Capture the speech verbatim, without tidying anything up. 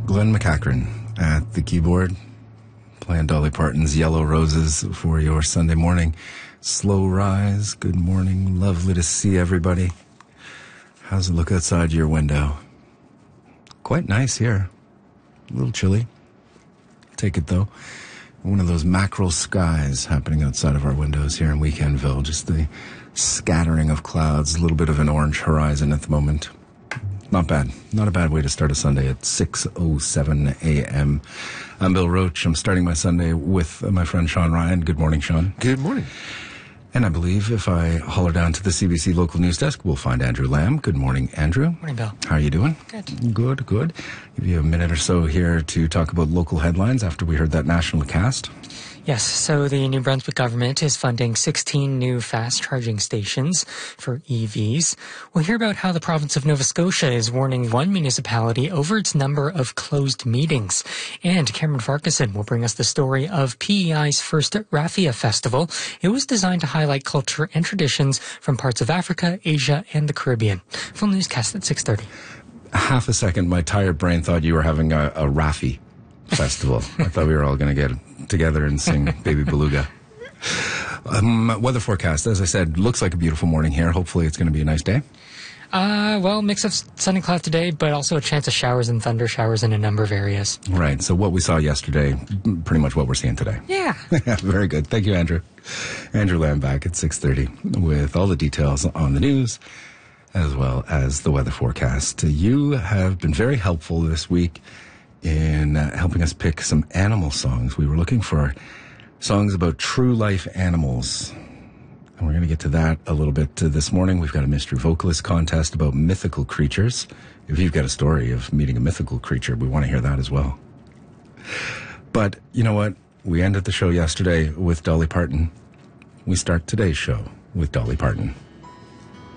Glenn McCachran at the keyboard, playing Dolly Parton's Yellow Roses for your Sunday morning. Slow rise, good morning, lovely to see everybody. How's it look outside your window? Quite nice here. A little chilly. Take it though. One of those mackerel skies happening outside of our windows here in Weekendville. Just the scattering of clouds, a little bit of an orange horizon at the moment. Not bad. Not a bad way to start a Sunday at six oh seven a.m. I'm Bill Roach. I'm starting my Sunday with my friend Sean Ryan. Good morning, Sean. Good morning. And I believe if I holler down to the C B C local news desk, we'll find Andrew Lamb. Good morning, Andrew. Morning, Bill. How are you doing? Good. Good, good. Give you a minute or so here to talk about local headlines after we heard that national cast. Yes, so the New Brunswick government is funding sixteen new fast charging stations for E Vs. We'll hear about how the province of Nova Scotia is warning one municipality over its number of closed meetings. And Cameron Farquharson will bring us the story of P E I's first Raffia Festival. It was designed to highlight culture and traditions from parts of Africa, Asia, and the Caribbean. Full newscast at six thirty. Half a second, my tired brain thought you were having a, a Raffi Festival. I thought we were all going to get together and sing Baby Beluga. Um, weather forecast, as I said, looks like a beautiful morning here. Hopefully it's going to be a nice day. Uh, well, mix of sun and cloud today, but also a chance of showers and thunder showers in a number of areas. Right. So what we saw yesterday, pretty much what we're seeing today. Yeah. Very good. Thank you, Andrew. Andrew Lamb back at six thirty with all the details on the news as well as the weather forecast. You have been very helpful this week in uh, helping us pick some animal songs. We were looking for songs about true life animals. And we're going to get to that a little bit uh, this morning. We've got a mystery vocalist contest about mythical creatures. If you've got a story of meeting a mythical creature, we want to hear that as well. But you know what? We ended the show yesterday with Dolly Parton. We start today's show with Dolly Parton.